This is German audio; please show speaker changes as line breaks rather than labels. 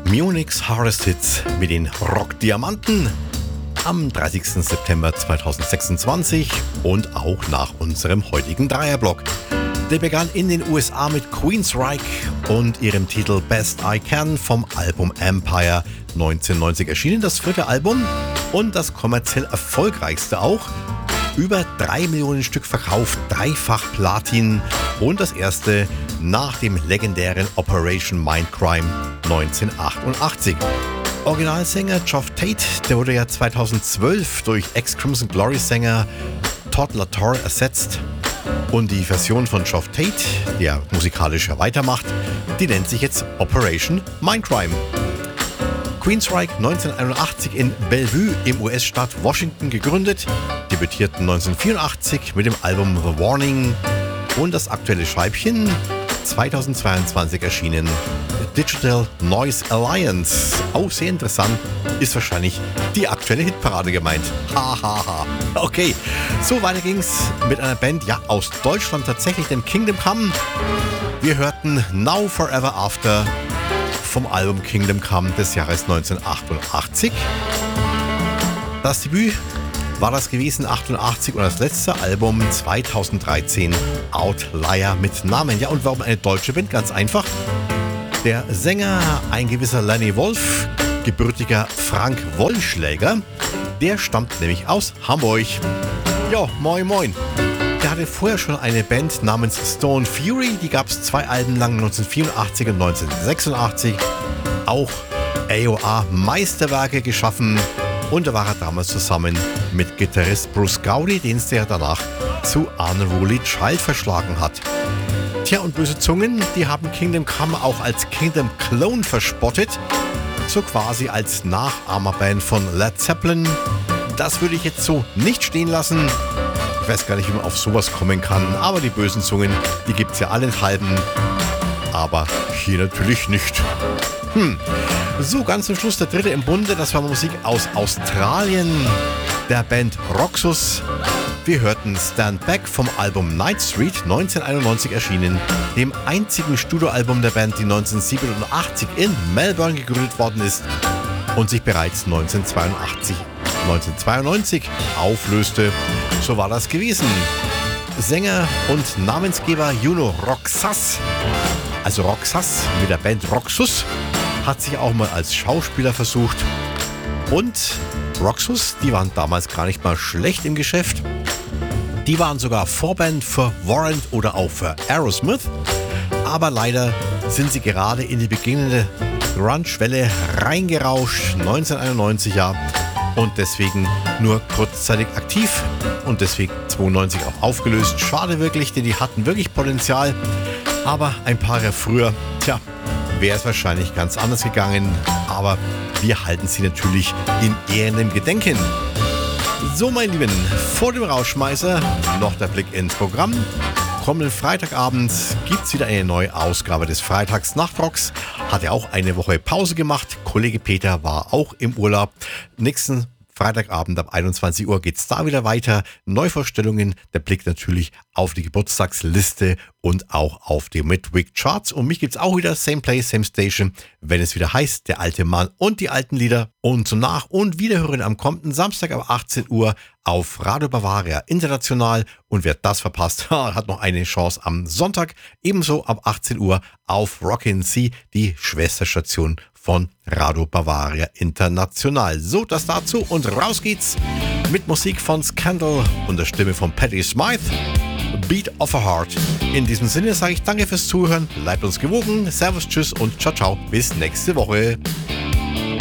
Munich's Hardest Hits mit den Rockdiamanten am 30. September 2026 und auch nach unserem heutigen Dreierblock. Der begann in den USA mit Queensryche und ihrem Titel Best I Can vom Album Empire, 1990 erschienen, das 4. Album und das kommerziell erfolgreichste auch. Über 3 Millionen Stück verkauft, dreifach Platin und das erste nach dem legendären Operation Mindcrime 1988. Originalsänger Geoff Tate, der wurde ja 2012 durch Ex-Crimson Glory-Sänger Todd La Torre ersetzt. Und die Version von Geoff Tate, der musikalisch weitermacht, die nennt sich jetzt Operation Mindcrime. Queensryche 1981 in Bellevue im US-Staat Washington gegründet, debütierten 1984 mit dem Album The Warning und das aktuelle Scheibchen 2022 erschienen Digital Noise Alliance. Auch sehr interessant, ist wahrscheinlich die aktuelle Hitparade gemeint. Hahaha. Okay, so weiter ging's mit einer Band, ja, aus Deutschland tatsächlich, dem Kingdom Come. Wir hörten Now Forever After vom Album Kingdom Come des Jahres 1988. Das Debüt war das gewesen, 88, und das letzte Album 2013, Outlier mit Namen. Ja, und warum eine deutsche Band? Ganz einfach. Der Sänger, ein gewisser Lenny Wolf, gebürtiger Frank Wollschläger, der stammt nämlich aus Hamburg. Ja, moin moin. Der hatte vorher schon eine Band namens Stone Fury, die gab es 2 Alben lang, 1984 und 1986. Auch AOA-Meisterwerke geschaffen und da war er damals zusammen mit Gitarrist Bruce Gowdy, den es ja danach zu Unruly Child verschlagen hat. Tja, und böse Zungen, die haben Kingdom Come auch als Kingdom Clone verspottet, so quasi als Nachahmerband von Led Zeppelin. Das würde ich jetzt so nicht stehen lassen. Ich weiß gar nicht, wie man auf sowas kommen kann, aber die bösen Zungen, die gibt es ja allenthalben, aber hier natürlich nicht. So, ganz zum Schluss der dritte im Bunde, das war Musik aus Australien, der Band Roxus. Wir hörten Stand Back vom Album Night Street, 1991 erschienen, dem einzigen Studioalbum der Band, die 1987 in Melbourne gegründet worden ist und sich bereits 1992 auflöste. So war das gewesen. Sänger und Namensgeber Juno Roxas, also Roxas mit der Band Roxus, hat sich auch mal als Schauspieler versucht. Und Roxus, die waren damals gar nicht mal schlecht im Geschäft. Die waren sogar Vorband für Warrant oder auch für Aerosmith. Aber leider sind sie gerade in die beginnende Grunge-Welle reingerauscht, 1991 ja. Und deswegen nur kurzzeitig aktiv und deswegen 92 auch aufgelöst. Schade wirklich, denn die hatten wirklich Potenzial. Aber ein paar Jahre früher, tja, wäre es wahrscheinlich ganz anders gegangen. Aber wir halten sie natürlich in ehrendem Gedenken. So, meine Lieben, vor dem Rausschmeißer noch der Blick ins Programm. Kommenden Freitagabend gibt es wieder eine neue Ausgabe des Freitags-Nachtrocks. Hat ja auch eine Woche Pause gemacht. Kollege Peter war auch im Urlaub. Nächsten Freitagabend ab 21 Uhr geht es da wieder weiter. Neuvorstellungen, der Blick natürlich auf die Geburtstagsliste und auch auf die Midweek Charts. Und mich gibt es auch wieder, same place, same station, wenn es wieder heißt, der alte Mann und die alten Lieder. Und zum Nach- und Wiederhören am kommenden Samstag ab 18 Uhr auf Radio Bavaria International. Und wer das verpasst, hat noch eine Chance am Sonntag, ebenso ab 18 Uhr auf Rockin' C, die Schwesterstation von Radio Bavaria International. So, das dazu und raus geht's mit Musik von Scandal und der Stimme von Patti Smyth. Beat of a Heart. In diesem Sinne sage ich danke fürs Zuhören, bleibt uns gewogen, servus, tschüss und ciao, ciao, bis nächste Woche.